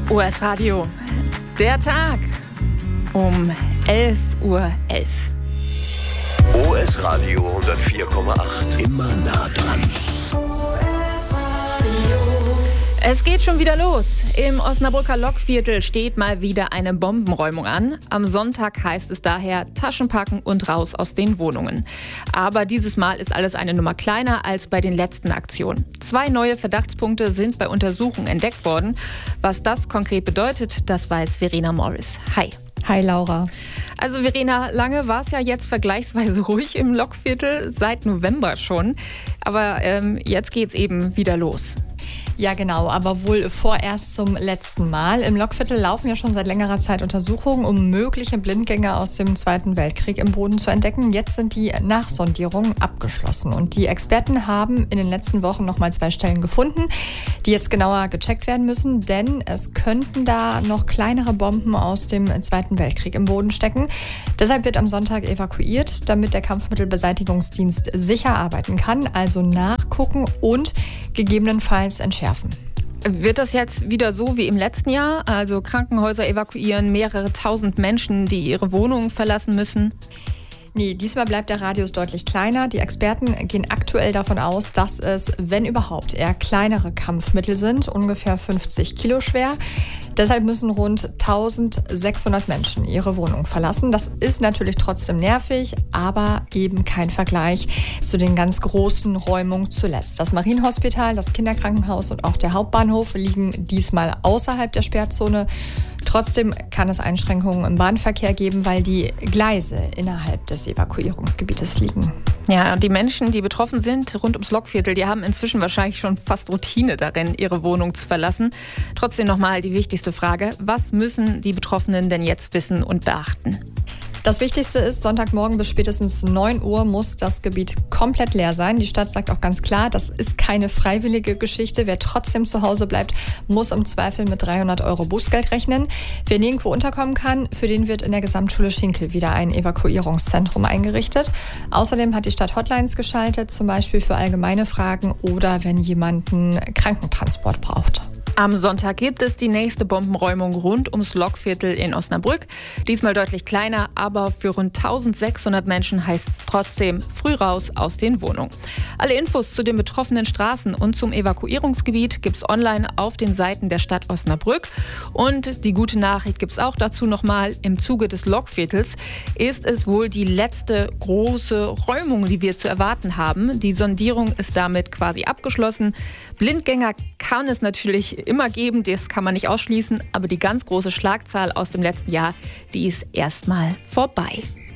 OS Radio, der Tag um 11:11 Uhr. OS Radio 104,8. Immer nah dran. Es geht schon wieder los. Im Osnabrücker Loksviertel steht mal wieder eine Bombenräumung an. Am Sonntag heißt es daher Taschen packen und raus aus den Wohnungen. Aber dieses Mal ist alles eine Nummer kleiner als bei den letzten Aktionen. 2 neue Verdachtspunkte sind bei Untersuchungen entdeckt worden. Was das konkret bedeutet, das weiß Verena Morris. Hi. Hi Laura. Also Verena, lange war es ja jetzt vergleichsweise ruhig im Lokviertel, seit November schon. Aber jetzt geht's eben wieder los. Ja genau, aber wohl vorerst zum letzten Mal. Im Lokviertel laufen ja schon seit längerer Zeit Untersuchungen, um mögliche Blindgänger aus dem Zweiten Weltkrieg im Boden zu entdecken. Jetzt sind die Nachsondierungen abgeschlossen und die Experten haben in den letzten Wochen nochmal 2 Stellen gefunden, die jetzt genauer gecheckt werden müssen, denn es könnten da noch kleinere Bomben aus dem Zweiten Weltkrieg im Boden stecken. Deshalb wird am Sonntag evakuiert, damit der Kampfmittelbeseitigungsdienst sicher arbeiten kann, also nachgucken und gegebenenfalls entschärfen. Wird das jetzt wieder so wie im letzten Jahr? Also Krankenhäuser evakuieren mehrere tausend Menschen, die ihre Wohnungen verlassen müssen? Nee, diesmal bleibt der Radius deutlich kleiner. Die Experten gehen aktuell davon aus, dass es, wenn überhaupt, eher kleinere Kampfmittel sind, ungefähr 50 Kilo schwer. Deshalb müssen rund 1600 Menschen ihre Wohnung verlassen. Das ist natürlich trotzdem nervig, aber eben kein Vergleich zu den ganz großen Räumungen zuletzt. Das Marienhospital, das Kinderkrankenhaus und auch der Hauptbahnhof liegen diesmal außerhalb der Sperrzone. Trotzdem kann es Einschränkungen im Bahnverkehr geben, weil die Gleise innerhalb des Evakuierungsgebietes liegen. Ja, die Menschen, die betroffen sind rund ums Lokviertel, die haben inzwischen wahrscheinlich schon fast Routine darin, ihre Wohnung zu verlassen. Trotzdem nochmal die wichtigste Frage: Was müssen die Betroffenen denn jetzt wissen und beachten? Das Wichtigste ist, Sonntagmorgen bis spätestens 9 Uhr muss das Gebiet komplett leer sein. Die Stadt sagt auch ganz klar, das ist keine freiwillige Geschichte. Wer trotzdem zu Hause bleibt, muss im Zweifel mit 300 € Bußgeld rechnen. Wer nirgendwo unterkommen kann, für den wird in der Gesamtschule Schinkel wieder ein Evakuierungszentrum eingerichtet. Außerdem hat die Stadt Hotlines geschaltet, zum Beispiel für allgemeine Fragen oder wenn jemand einen Krankentransport braucht. Am Sonntag gibt es die nächste Bombenräumung rund ums Lokviertel in Osnabrück. Diesmal deutlich kleiner, aber für rund 1600 Menschen heißt es trotzdem früh raus aus den Wohnungen. Alle Infos zu den betroffenen Straßen und zum Evakuierungsgebiet gibt es online auf den Seiten der Stadt Osnabrück. Und die gute Nachricht gibt es auch dazu nochmal: Im Zuge des Lokviertels ist es wohl die letzte große Räumung, die wir zu erwarten haben. Die Sondierung ist damit quasi abgeschlossen. Blindgänger kann es natürlich immer geben, das kann man nicht ausschließen, aber die ganz große Schlagzahl aus dem letzten Jahr, die ist erstmal vorbei.